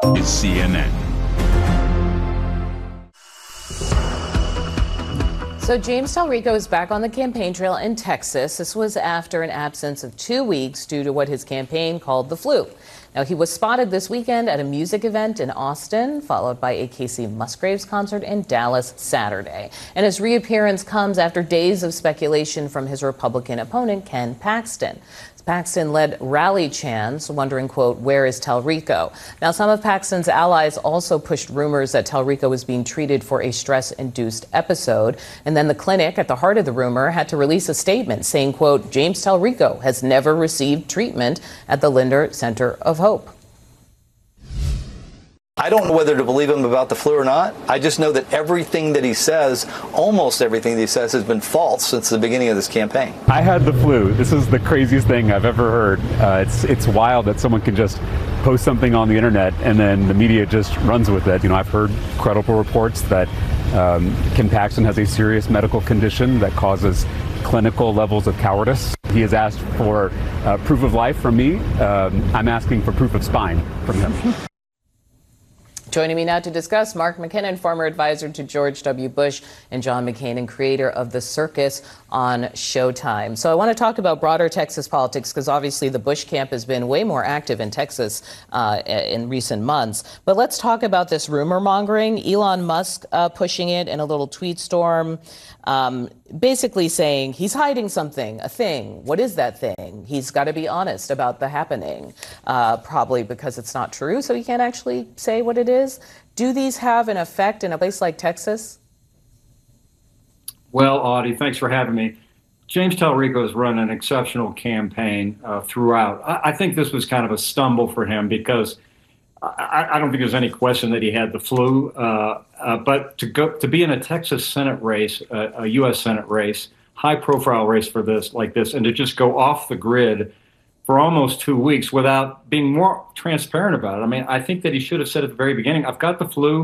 is CNN. So James Talrico is back on the campaign trail in Texas. This was after an absence of 2 weeks due to what his campaign called the flu. Now, he was spotted this weekend at a music event in Austin, followed by a Casey Musgraves concert in Dallas Saturday. And his reappearance comes after days of speculation from his Republican opponent, Ken Paxton. Paxton led rally chants, wondering, quote, where is Talrico? Now, some of Paxton's allies also pushed rumors that Talrico was being treated for a stress-induced episode. And then the clinic at the heart of the rumor had to release a statement saying, quote, James Talrico has never received treatment at the Linder Center of Hope. I don't know whether to believe him about the flu or not. I just know that everything that he says, almost everything that he says, has been false since the beginning of this campaign. I had the flu. This is the craziest thing I've ever heard. It's wild that someone can just post something on the internet and then the media just runs with it. You know, I've heard credible reports that Ken Paxton has a serious medical condition that causes clinical levels of cowardice. He has asked for proof of life from me. I'm asking for proof of spine from him. Joining me now to discuss, Mark McKinnon, former advisor to George W. Bush, and John McCain, and creator of The Circus on Showtime. So I want to talk about broader Texas politics because obviously the Bush camp has been way more active in Texas in recent months. But let's talk about this rumor mongering. Elon Musk pushing it in a little tweet storm, basically saying he's hiding something, a thing. What is that thing? He's got to be honest about the happening, probably because it's not true, so he can't actually say what it is. Do these have an effect in a place like Texas? Well, Audie, thanks for having me. James Talrico has run an exceptional campaign throughout. I think this was kind of a stumble for him because I don't think there's any question that he had the flu. But to be in a Texas Senate race, a U.S. Senate race, high-profile race for this, and to just go off the grid for almost 2 weeks without being more transparent about it. I mean, I think that he should have said at the very beginning, I've got the flu.